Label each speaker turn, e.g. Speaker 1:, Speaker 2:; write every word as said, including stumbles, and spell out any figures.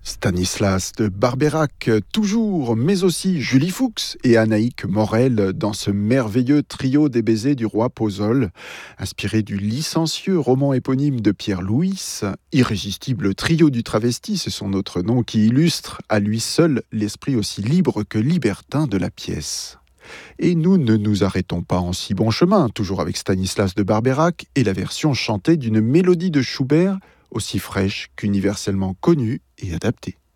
Speaker 1: Stanislas de Barbeyrac, toujours, mais aussi Julie Fuchs et Anaïk Morel dans ce merveilleux trio des baisers du roi Pozole, inspiré du licencieux roman éponyme de Pierre Louys. Irrésistible trio du travesti, c'est son autre nom, qui illustre à lui seul l'esprit aussi libre que libertin de la pièce. Et nous ne nous arrêtons pas en si bon chemin, toujours avec Stanislas de Barbeyrac et la version chantée d'une mélodie de Schubert aussi fraîche qu'universellement connue et adaptée.